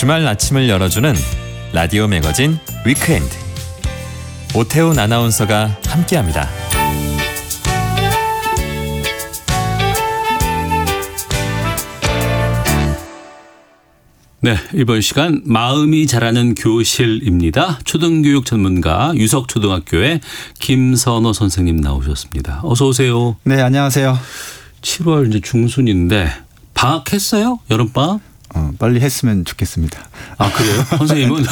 주말 아침을 열어주는 라디오 매거진 위크엔드. 오태훈 아나운서가 함께합니다. 네, 이번 시간 마음이 자라는 교실입니다. 초등교육 전문가 유석초등학교의 김선호 선생님 나오셨습니다. 어서 오세요. 네, 안녕하세요. 7월 이제 중순인데 방학했어요? 여름방학? 빨리 했으면 좋겠습니다. 아, 그래요? 선생님은?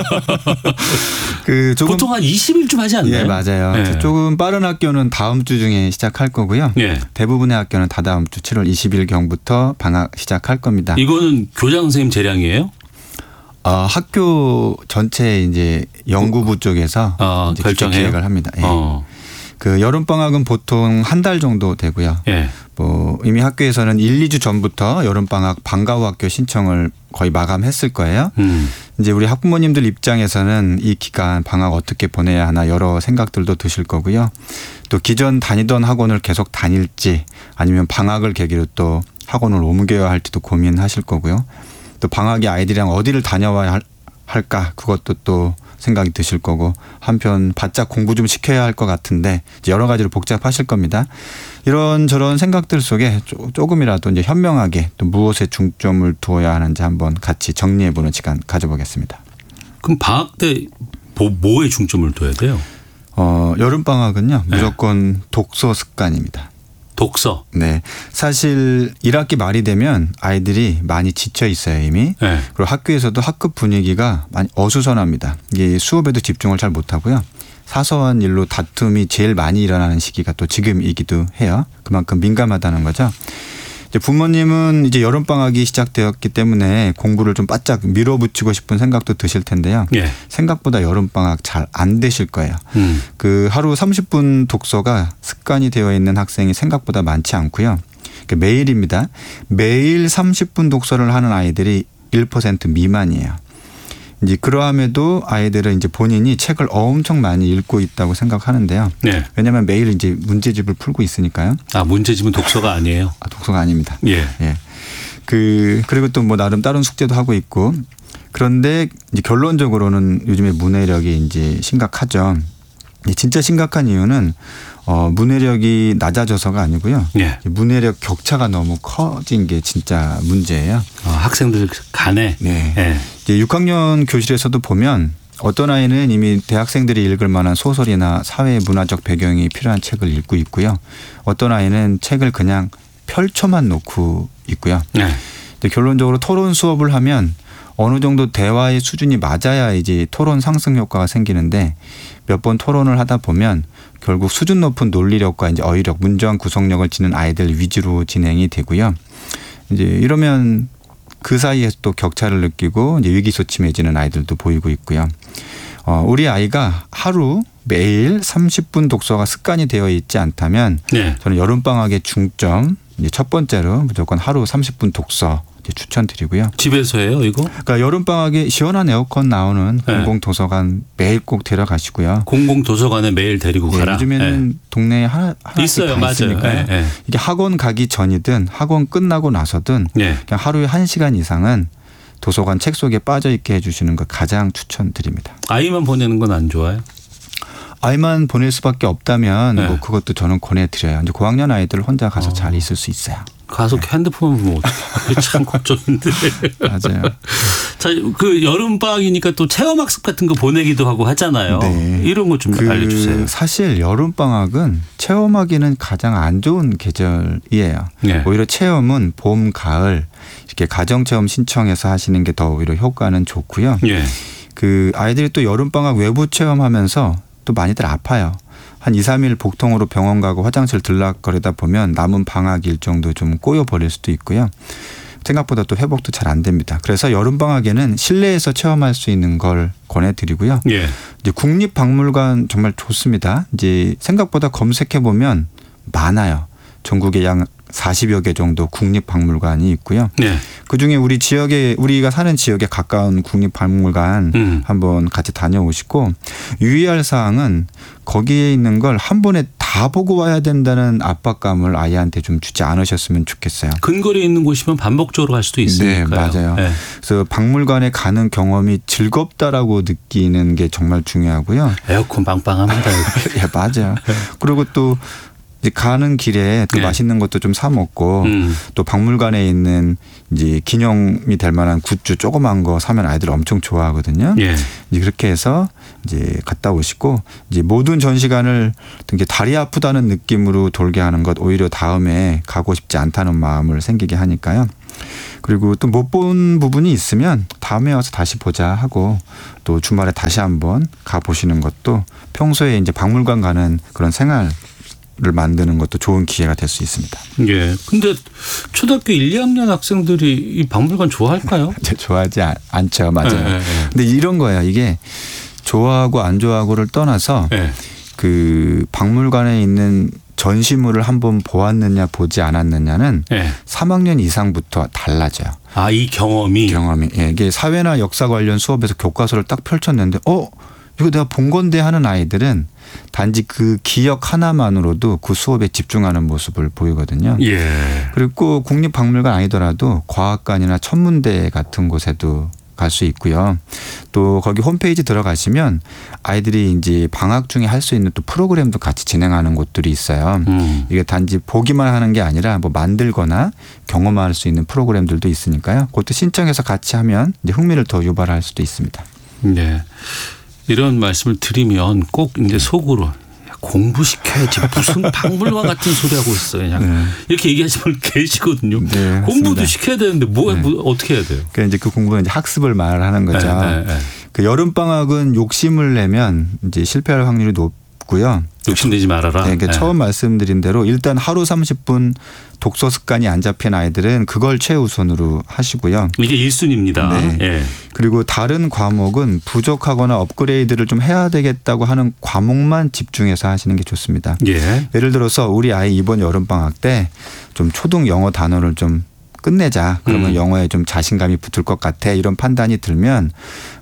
조금 보통 한 20일쯤 하지 않나요? 예, 맞아요. 네. 조금 빠른 학교는 다음 주 중에 시작할 거고요. 예. 대부분의 학교는 다다음 주 7월 20일경부터 방학 시작할 겁니다. 이거는 교장 선생님 재량이에요? 학교 전체 이제 연구부 쪽에서 이제 결정해요? 기획을 합니다. 예. 그 여름 방학은 보통 한 달 정도 되고요. 예. 이미 학교에서는 1, 2주 전부터 여름 방학 방과 후 학교 신청을 거의 마감했을 거예요. 이제 우리 학부모님들 입장에서는 이 기간 방학 어떻게 보내야 하나 여러 생각들도 드실 거고요. 또 기존 다니던 학원을 계속 다닐지 아니면 방학을 계기로 또 학원을 옮겨야 할지도 고민하실 거고요. 또 방학에 아이들이랑 어디를 다녀와야 할까 그것도 또 생각이 드실 거고 한편 바짝 공부 좀 시켜야 할 것 같은데 여러 가지로 복잡하실 겁니다. 이런저런 생각들 속에 조금이라도 이제 현명하게 또 무엇에 중점을 두어야 하는지 한번 같이 정리해보는 시간 가져보겠습니다. 그럼 방학 때 뭐에 중점을 둬야 돼요? 여름 방학은요 무조건 독서 습관입니다. 독서. 네. 사실 1학기 말이 되면 아이들이 많이 지쳐 있어요 이미. 네. 그리고 학교에서도 학급 분위기가 많이 어수선합니다. 이게 수업에도 집중을 잘 못하고요. 사소한 일로 다툼이 제일 많이 일어나는 시기가 또 지금이기도 해요. 그만큼 민감하다는 거죠. 이제 부모님은 이제 여름방학이 시작되었기 때문에 공부를 좀 바짝 밀어붙이고 싶은 생각도 드실 텐데요. 예. 생각보다 여름방학 잘 안 되실 거예요. 그 하루 30분 독서가 습관이 되어 있는 학생이 생각보다 많지 않고요. 매일입니다. 매일 30분 독서를 하는 아이들이 1% 미만이에요. 이제 그러함에도 아이들은 이제 본인이 책을 엄청 많이 읽고 있다고 생각하는데요. 네. 왜냐하면 매일 이제 문제집을 풀고 있으니까요. 문제집은 독서가 아니에요? 독서가 아닙니다. 예. 예. 그리고 또 뭐 나름 다른 숙제도 하고 있고 그런데 이제 결론적으로는 요즘에 문해력이 이제 심각하죠. 진짜 심각한 이유는 문해력이 낮아져서가 아니고요. 예. 문해력 격차가 너무 커진 게 진짜 문제예요. 학생들 간에. 네. 예. 이제 6학년 교실에서도 보면 어떤 아이는 이미 대학생들이 읽을 만한 소설이나 사회 문화적 배경이 필요한 책을 읽고 있고요. 어떤 아이는 책을 그냥 펼쳐만 놓고 있고요. 네. 결론적으로 토론 수업을 하면 어느 정도 대화의 수준이 맞아야 이제 토론 상승 효과가 생기는데 몇 번 토론을 하다 보면 결국 수준 높은 논리력과 이제 어휘력, 문장 구성력을 지닌 아이들 위주로 진행이 되고요. 이제 이러면 그 사이에서 또 격차를 느끼고 이제 위기소침해지는 아이들도 보이고 있고요. 우리 아이가 하루 매일 30분 독서가 습관이 되어 있지 않다면 네. 저는 여름방학의 중점 이제 첫 번째로 무조건 하루 30분 독서 추천드리고요. 집에서 해요 이거? 그러니까 여름방학에 시원한 에어컨 나오는 공공도서관 매일 꼭 데려가시고요. 공공도서관에 매일 데리고 가라. 요즘에는 동네에 하나씩 있어요. 다 있으니까요. 맞아요. 이게 학원 가기 전이든 학원 끝나고 나서든 그냥 하루에 1시간 이상은 도서관 책 속에 빠져 있게 해주시는 걸 가장 추천드립니다. 아이만 보내는 건 안 좋아요? 아이만 보낼 수밖에 없다면 뭐 그것도 저는 권해드려요. 이제 고학년 아이들 혼자 가서 잘 있을 수 있어요. 가서 핸드폰만 보면 어떡해. 참 걱정인데. 맞아요. 자, 그 여름방학이니까 또 체험학습 같은 거 보내기도 하고 하잖아요. 네. 이런 거 좀 알려주세요. 사실 여름방학은 체험하기는 가장 안 좋은 계절이에요. 네. 오히려 체험은 봄, 가을 이렇게 가정체험 신청해서 하시는 게 더 오히려 효과는 좋고요. 네. 그 아이들이 또 여름방학 외부 체험하면서 또 많이들 아파요. 한 2, 3일 복통으로 병원 가고 화장실 들락거리다 보면 남은 방학 일정도 좀 꼬여버릴 수도 있고요. 생각보다 또 회복도 잘 안 됩니다. 그래서 여름방학에는 실내에서 체험할 수 있는 걸 권해드리고요. 예. 이제 국립박물관 정말 좋습니다. 이제 생각보다 검색해보면 많아요. 전국에 약 40여 개 정도 국립박물관이 있고요. 네. 그중에 우리가 사는 지역에 가까운 국립박물관 한번 같이 다녀오시고 유의할 사항은 거기에 있는 걸 한 번에 다 다 보고 와야 된다는 압박감을 아이한테 좀 주지 않으셨으면 좋겠어요. 근거리에 있는 곳이면 반복적으로 갈 수도 있으니까요. 네, 맞아요. 네. 그래서 박물관에 가는 경험이 즐겁다라고 느끼는 게 정말 중요하고요. 에어컨 빵빵합니다. 예, 맞아요. 그리고 또 이제 가는 길에 또 네. 맛있는 것도 좀 사 먹고 또 박물관에 있는 이제 기념이 될 만한 굿즈 조그만 거 사면 아이들 엄청 좋아하거든요. 예. 이제 그렇게 해서 이제 갔다 오시고 이제 모든 전시관을 이렇게 다리 아프다는 느낌으로 돌게 하는 것 오히려 다음에 가고 싶지 않다는 마음을 생기게 하니까요. 그리고 또 못 본 부분이 있으면 다음에 와서 다시 보자 하고 또 주말에 다시 한번 가 보시는 것도 평소에 이제 박물관 가는 그런 생활을 만드는 것도 좋은 기회가 될 수 있습니다. 예. 근데 초등학교 1, 2학년 학생들이 이 박물관 좋아할까요? 좋아하지 않죠. 맞아요. 네, 네, 네. 근데 이런 거예요. 이게 좋아하고 안 좋아하고를 떠나서 예. 그 박물관에 있는 전시물을 한번 보았느냐 보지 않았느냐는 예. 3학년 이상부터 달라져요. 아, 이 경험이. 예, 이게 사회나 역사 관련 수업에서 교과서를 딱 펼쳤는데 이거 내가 본 건데 하는 아이들은 단지 그 기억 하나만으로도 그 수업에 집중하는 모습을 보이거든요. 예. 그리고 꼭 국립박물관 아니더라도 과학관이나 천문대 같은 곳에도 갈 수 있고요. 또 거기 홈페이지 들어가시면 아이들이 이제 방학 중에 할 수 있는 또 프로그램도 같이 진행하는 곳들이 있어요. 이게 단지 보기만 하는 게 아니라 뭐 만들거나 경험할 수 있는 프로그램들도 있으니까요. 그것도 신청해서 같이 하면 이제 흥미를 더 유발할 수도 있습니다. 네. 이런 말씀을 드리면 꼭 이제 속으로 공부시켜야지 무슨 박물관 같은 소리 하고 있어요. 그냥 네. 이렇게 얘기하시는 분 계시거든요. 네, 공부도 맞습니다. 시켜야 되는데 뭐 어떻게 해야 돼요? 그러니까 이제 그 공부는 이제 학습을 말하는 거죠. 네, 네. 그 여름 방학은 욕심을 내면 이제 실패할 확률이 높고요. 욕심내지 말아라. 네, 그러니까 네. 처음 말씀드린 대로 일단 하루 30분 독서 습관이 안 잡힌 아이들은 그걸 최우선으로 하시고요. 이게 1순위입니다. 네. 예. 그리고 다른 과목은 부족하거나 업그레이드를 좀 해야 되겠다고 하는 과목만 집중해서 하시는 게 좋습니다. 예. 예를 들어서 우리 아이 이번 여름 방학 때 좀 초등 영어 단어를 좀 끝내자. 그러면 영어에 좀 자신감이 붙을 것 같아. 이런 판단이 들면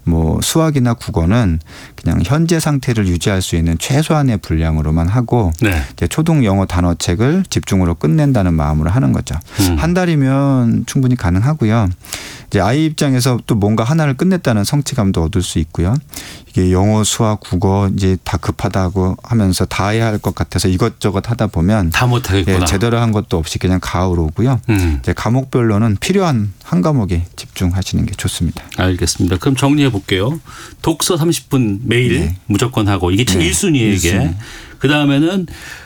뭐 수학이나 국어는 그냥 현재 상태를 유지할 수 있는 최소한의 분량으로만 하고 네. 이제 초등 영어 단어책을 집중으로 끝낸다는 마음으로 하는 거죠. 한 달이면 충분히 가능하고요. 이제 아이 입장에서 또 뭔가 하나를 끝냈다는 성취감도 얻을 수 있고요. 이게 영어, 수학, 국어 이제 다 급하다고 하면서 다 해야 할 것 같아서 이것저것 하다 보면 다 못하겠구나. 예, 제대로 한 것도 없이 그냥 가을 오고요. 이제 과목별로는 필요한 한 과목에 집중하시는 게 좋습니다. 알겠습니다. 그럼 정리해 볼게요. 독서 30분 매일 네. 무조건 하고 이게 네. 1순위에게. 1순위. 그다음에는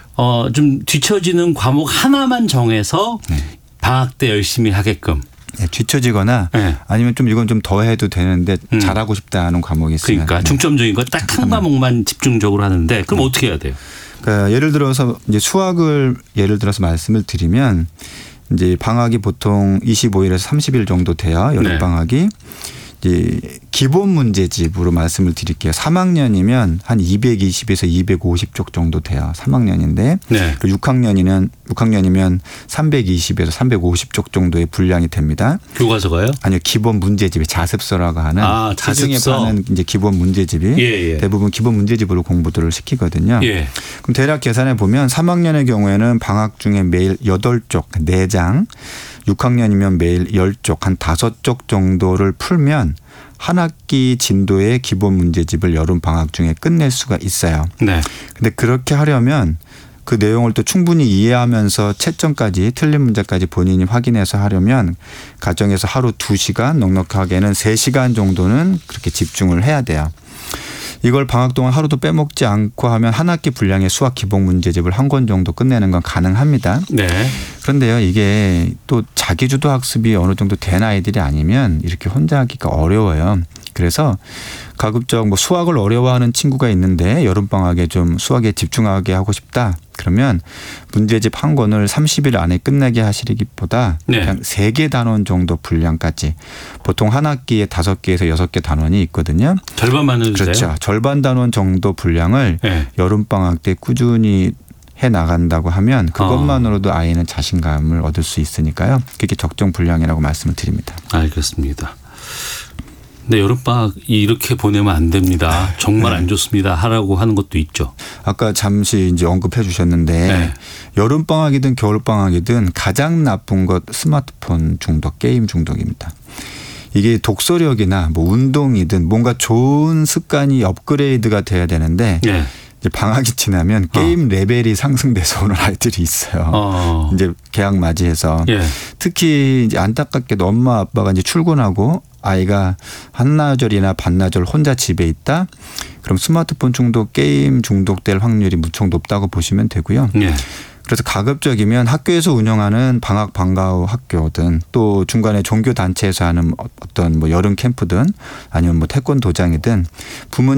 좀 뒤처지는 과목 하나만 정해서 방학 때 열심히 하게끔. 네, 뒤처지거나 네. 아니면 좀 이건 좀 더 해도 되는데 잘하고 싶다 하는 과목이 있으면 그러니까 중점적인 거 딱 한 과목만 집중적으로 하는데 그럼 어떻게 해야 돼요? 그러니까 예를 들어서 이제 수학을 예를 들어서 말씀을 드리면 이제 방학이 보통 25일에서 30일 정도 돼요. 여름 네. 방학이. 이제 기본 문제집으로 말씀을 드릴게요. 3학년이면 한 220에서 250쪽 정도 돼요. 3학년인데 네. 6학년이면 320에서 350쪽 정도의 분량이 됩니다. 교과서가요? 아니요, 기본 문제집이 자습서라고 하는 시중에 자습서. 파는 이제 기본 문제집이 예. 대부분 기본 문제집으로 공부들을 시키거든요. 예. 그럼 대략 계산해 보면 3학년의 경우에는 방학 중에 매일 8쪽 4장, 6학년이면 매일 10쪽 한 5쪽 정도를 풀면 한 학기 진도의 기본 문제집을 여름 방학 중에 끝낼 수가 있어요. 네. 근데 그렇게 하려면 그 내용을 또 충분히 이해하면서 채점까지 틀린 문제까지 본인이 확인해서 하려면 가정에서 하루 2시간 넉넉하게는 3시간 정도는 그렇게 집중을 해야 돼요. 이걸 방학 동안 하루도 빼먹지 않고 하면 한 학기 분량의 수학 기본 문제집을 한 권 정도 끝내는 건 가능합니다. 네. 그런데요, 이게 또 자기주도 학습이 어느 정도 된 아이들이 아니면 이렇게 혼자 하기가 어려워요. 그래서 가급적 뭐 수학을 어려워하는 친구가 있는데 여름방학에 좀 수학에 집중하게 하고 싶다. 그러면 문제집 한 권을 30일 안에 끝내게 하시기보다 네. 그냥 3개 단원 정도 분량까지 보통 한 학기에 5개에서 6개 단원이 있거든요. 절반만 해도 돼요? 그렇죠. 절반 단원 정도 분량을 네. 여름방학 때 꾸준히 해 나간다고 하면 그것만으로도 아이는 자신감을 얻을 수 있으니까요. 그게 적정 분량이라고 말씀을 드립니다. 알겠습니다. 근데 여름방학 이렇게 보내면 안 됩니다. 정말 안 좋습니다. 하라고 하는 것도 있죠. 아까 잠시 이제 언급해 주셨는데 네. 여름방학이든 겨울방학이든 가장 나쁜 것 스마트폰 중독, 게임 중독입니다. 이게 독서력이나 뭐 운동이든 뭔가 좋은 습관이 업그레이드가 돼야 되는데 네. 이제 방학이 지나면 게임 레벨이 상승돼서 오는 아이들이 있어요. 이제 개학 맞이해서 예. 특히 이제 안타깝게도 엄마 아빠가 이제 출근하고 아이가 한나절이나 반나절 혼자 집에 있다. 그럼 스마트폰 중독, 게임 중독될 확률이 무척 높다고 보시면 되고요. 예. 그래서 가급적이면 학교에서 운영하는 방학 방과 후 학교든 또 중간에 종교 단체에서 하는 어떤 뭐 여름 캠프든 아니면 뭐 태권도장이든 부모님